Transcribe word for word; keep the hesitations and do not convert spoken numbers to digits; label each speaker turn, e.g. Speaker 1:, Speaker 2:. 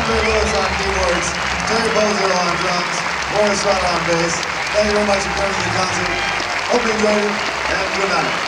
Speaker 1: Andre Lewis on keyboards, Terry Bozo on drums, Morris Rod on bass. Thank you very much for coming to the concert. Hope you enjoyed it, and good night.